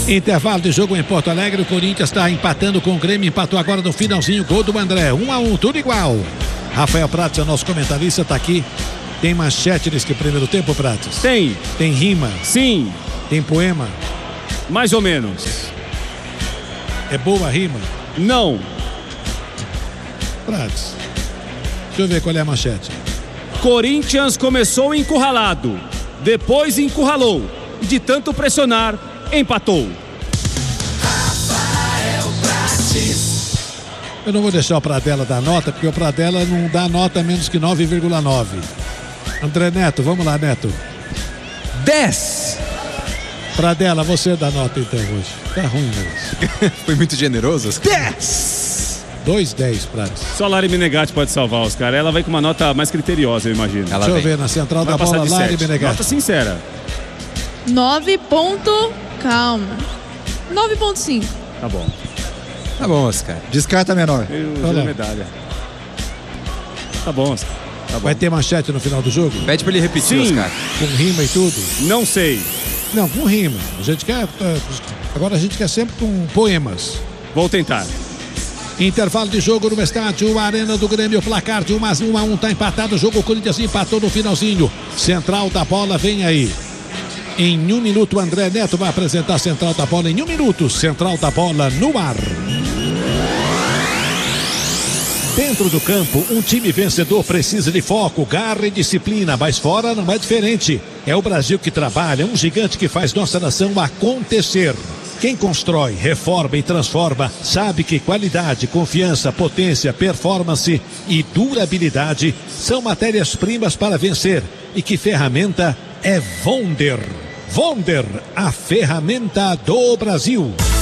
Intervalo de jogo em Porto Alegre, o Corinthians está empatando com o Grêmio, empatou agora no finalzinho, gol do André, 1-1, tudo igual. Rafael Prates é o nosso comentarista, está aqui. Tem manchete nesse primeiro tempo, Prates? Tem. Tem rima? Sim. Tem poema? Mais ou menos. É boa a rima? Não. Prates, deixa eu ver qual é a manchete. Corinthians começou encurralado, depois encurralou, e de tanto pressionar, empatou. Rafael Prates. Eu não vou deixar o Pradella dar nota, porque o Pradella não dá nota menos que 9,9. André Neto, vamos lá, Neto. 10. Pradella, você dá nota então hoje. Tá ruim mesmo. Foi muito generoso. 10. 2,10, Prates. Só a Lari Menegatti pode salvar os caras. Ela vai com uma nota mais criteriosa, eu imagino. Deixa eu ver na central da bola, Lari Menegatti. Nota sincera. 9 ponto... Calma. 9,5. Tá bom. Tá bom, Oscar. Descarta menor. Eu dou medalha. Tá bom, Oscar. Tá bom. Vai ter manchete no final do jogo? Pede pra ele repetir, Sim. Oscar. Com rima e tudo? Não sei. Não, com rima. A gente quer... Agora a gente quer sempre com poemas. Vou tentar. Intervalo de jogo no estádio Arena do Grêmio, placar de 1-1, tá empatado o jogo, o Corinthians empatou no finalzinho. Central da bola, vem aí. Em 1 minuto, André Neto vai apresentar a central da bola em 1 minuto. Central da bola no ar. Dentro do campo, um time vencedor precisa de foco, garra e disciplina, mas fora não é diferente. É o Brasil que trabalha, um gigante que faz nossa nação acontecer. Quem constrói, reforma e transforma sabe que qualidade, confiança, potência, performance e durabilidade são matérias-primas para vencer. E que ferramenta é Wonder. Wonder, a ferramenta do Brasil.